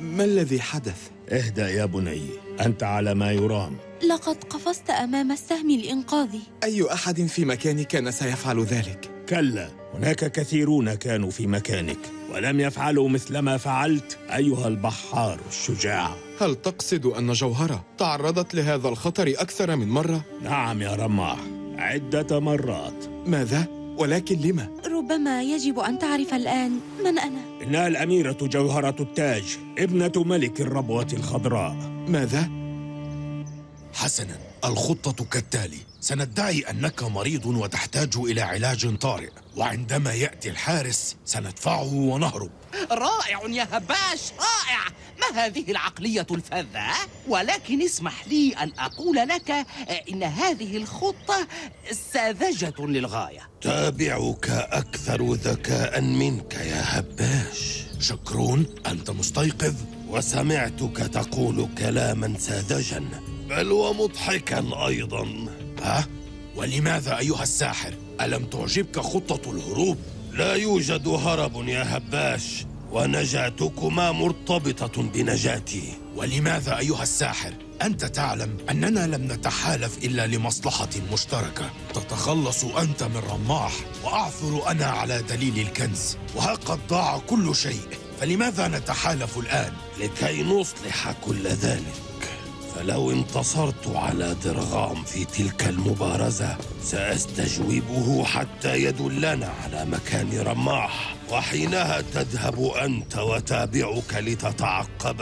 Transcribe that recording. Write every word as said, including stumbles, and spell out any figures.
ما الذي حدث؟ اهدأ يا بني، أنت على ما يرام. لقد قفزت أمام السهم لإنقاذي. أي أحد في مكاني كان سيفعل ذلك؟ كلا، هناك كثيرون كانوا في مكانك ولم يفعلوا مثل ما فعلت أيها البحار الشجاع. هل تقصد أن جوهرة تعرضت لهذا الخطر أكثر من مرة؟ نعم يا رماح، عدة مرات. ماذا؟ ولكن لما؟ ربما يجب أن تعرف الآن من أنا. إنها الأميرة جوهرة التاج، ابنة ملك الربوة الخضراء. ماذا؟ حسناً، الخطة كالتالي: سندعي أنك مريض وتحتاج إلى علاج طارئ، وعندما يأتي الحارس سندفعه ونهرب. رائع يا هباش، رائع! ما هذه العقلية الفذة؟ ولكن اسمح لي أن أقول لك إن هذه الخطة ساذجة للغاية. تابعك أكثر ذكاء منك يا هباش. شكرون، أنت مستيقظ؟ وسمعتك تقول كلاما ساذجا بل ومضحكا أيضا. ها؟ ولماذا أيها الساحر؟ ألم تعجبك خطة الهروب؟ لا يوجد هرب يا هباش، ونجاتكما مرتبطة بنجاتي. ولماذا أيها الساحر؟ أنت تعلم أننا لم نتحالف إلا لمصلحة مشتركة. تتخلص أنت من رماح وأعثر أنا على دليل الكنز، وها قد ضاع كل شيء، فلماذا نتحالف الآن؟ لكي نصلح كل ذلك. فلو انتصرت على درغام في تلك المبارزة سأستجوبه حتى يدلنا على مكان رماح، وحينها تذهب أنت وتابعك لتتعقب